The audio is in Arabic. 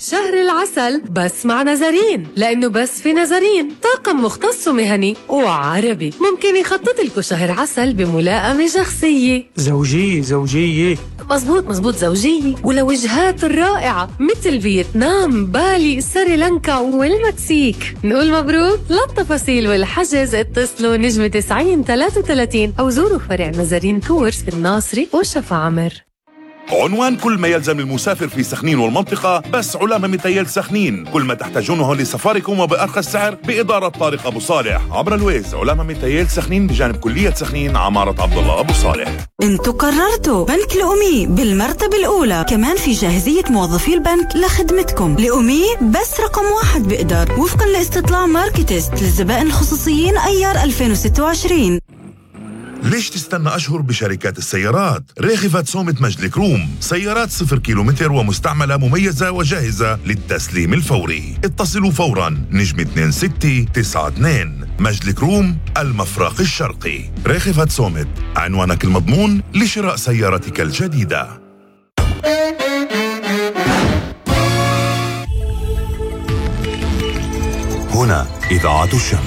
شهر العسل بس مع نزارين، لأنه بس في نزارين طاقم مختص ومهني وعربي ممكن يخطط لكم شهر عسل بملائمة شخصية. زوجية مزبوط زوجية، ولوجهات رائعة مثل فيتنام، بالي، سريلانكا والمكسيك. نقول مبروك. للتفاصيل والحجز اتصلوا نجمة 9033 أو زوروا فرع نزارين تورز في الناصري وشفا عمر. عنوان كل ما يلزم المسافر في سخنين والمنطقة بس علامة متيل سخنين. كل ما تحتاجونه لسفاركم وبأرخص سعر بإدارة طارق أبو صالح عبر الويز. علامة متيل سخنين بجانب كلية سخنين عمارة عبد الله أبو صالح. انتوا قررتوا بنك الأمي بالمرتبة الأولى، كمان في جاهزية موظفي البنك لخدمتكم. الأمي بس رقم 1 بإدار وفقا لاستطلاع ماركتست للزبائن الخصوصيين أيار 2026. ليش تستنى أشهر بشركات السيارات؟ ريخفة صومت مجلك روم، سيارات 0 كيلومتر ومستعملة مميزة وجاهزة للتسليم الفوري. اتصلوا فورا نجم 2692. مجلك روم المفرق الشرقي. ريخفة صومت، عنوانك المضمون لشراء سيارتك الجديدة. هنا إذاعة الشمس.